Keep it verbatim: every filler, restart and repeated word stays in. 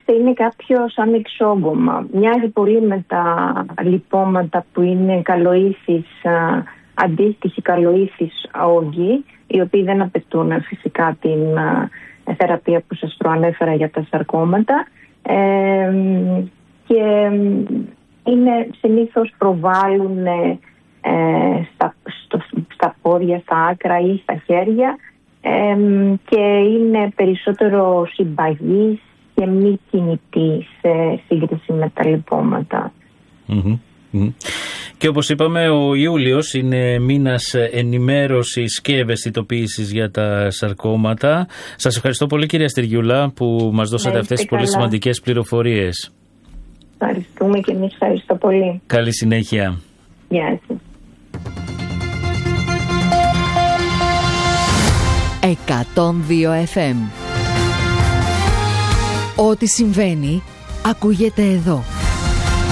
φαίνεται είναι κάποιο σαν εξόγκωμα. Μοιάζει πολύ με τα λιπώματα που είναι καλοήθης, αντίστοιχη καλοήθης όγκη, οι οποίοι δεν απαιτούν φυσικά την θεραπεία που σας προανέφερα για τα σαρκώματα. Ε, και είναι, συνήθως προβάλλουν ε, στα, στο, στα πόδια, στα άκρα ή στα χέρια ε, και είναι περισσότερο συμπαγής και μη κινητή σε σύγκριση με τα λιπώματα. Mm-hmm. Mm-hmm. Και όπως είπαμε, ο Ιούλιος είναι μήνας ενημέρωσης και ευαισθητοποίησης για τα σαρκώματα. Σας ευχαριστώ πολύ, κυρία Στυριούλα, που μας δώσατε ναι, αυτές τις πολύ σημαντικές πληροφορίες. Ευχαριστούμε και εμείς ευχαριστώ πολύ. Καλή συνέχεια. Γεια σας. εκατόν δύο εφ εμ. Ό,τι συμβαίνει ακούγεται εδώ.